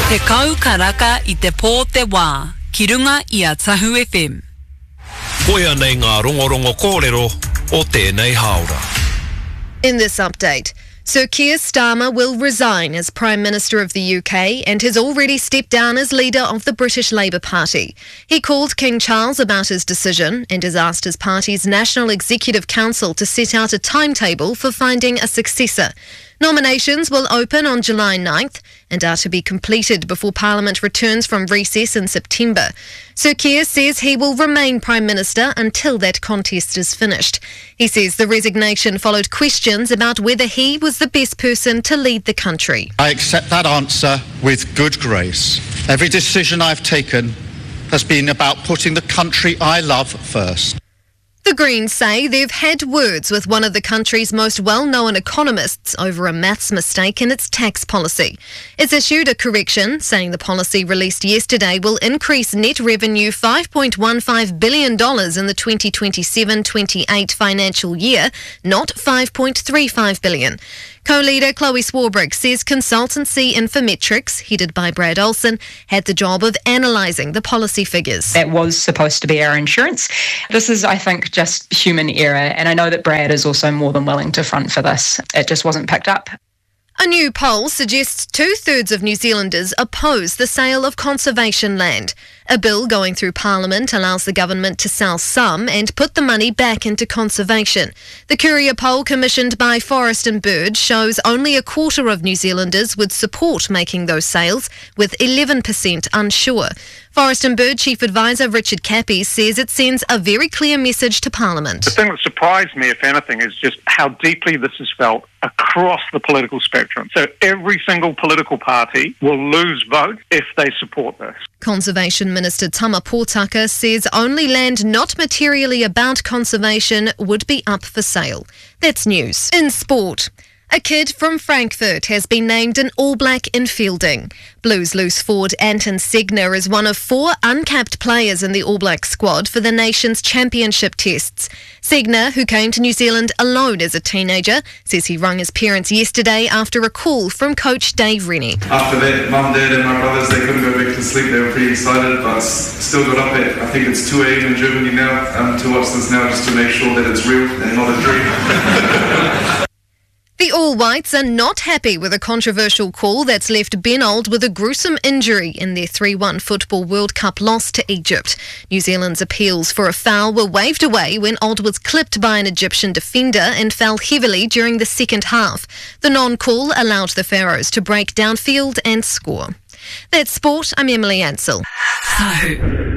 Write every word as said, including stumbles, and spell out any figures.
Te kau karaka I te pō te wā, ki runga I a Tahu F M. Koia nei ngā rongorongo kōrero o tēnei haora. In this update, Sir Keir Starmer will resign as Prime Minister of the U K and has already stepped down as leader of the British Labour Party. He called King Charles about his decision and has asked his party's National Executive Council to set out a timetable for finding a successor. Nominations will open on July ninth and are to be completed before Parliament returns from recess in September. Sir Keir says he will remain Prime Minister until that contest is finished. He says the resignation followed questions about whether he was the best person to lead the country. I accept that answer with good grace. Every decision I've taken has been about putting the country I love first. The Greens say they've had words with one of the country's most well-known economists over a maths mistake in its tax policy. It's issued a correction, saying the policy released yesterday will increase net revenue five point one five billion dollars in the twenty twenty-seven twenty-eight financial year, not five point three five billion dollars. Co-leader Chloe Swarbrick says consultancy Infometrics, headed by Brad Olsen, had the job of analysing the policy figures. That was supposed to be our insurance. This is, I think, just human error, and I know that Brad is also more than willing to front for this. It just wasn't picked up. A new poll suggests two-thirds of New Zealanders oppose the sale of conservation land. A bill going through Parliament allows the government to sell some and put the money back into conservation. The Courier poll commissioned by Forest and Bird shows only a quarter of New Zealanders would support making those sales, with eleven percent unsure. Forest and Bird Chief Advisor Richard Cappy says it sends a very clear message to Parliament. The thing that surprised me, if anything, is just how deeply this is felt across the political spectrum. So every single political party will lose votes if they support this. Conservation Minister Tama Pōtaka says only land not materially about conservation would be up for sale. That's news. In sport, a kid from Frankfurt has been named an All Black in fielding. Blues loose forward Anton Segner is one of four uncapped players in the All Black squad for the nation's championship tests. Segner, who came to New Zealand alone as a teenager, says he rung his parents yesterday after a call from coach Dave Rennie. After that, Mum, Dad and my brothers, they couldn't go back to sleep. They were pretty excited, but still got up at, I think it's two a.m. in Germany now, um, to watch this now just to make sure that it's real and not a dream. The All Whites are not happy with a controversial call that's left Ben Old with a gruesome injury in their three one Football World Cup loss to Egypt. New Zealand's appeals for a foul were waved away when Old was clipped by an Egyptian defender and fell heavily during the second half. The non-call allowed the Pharaohs to break downfield and score. That's sport. I'm Emily Ansell. Tahu.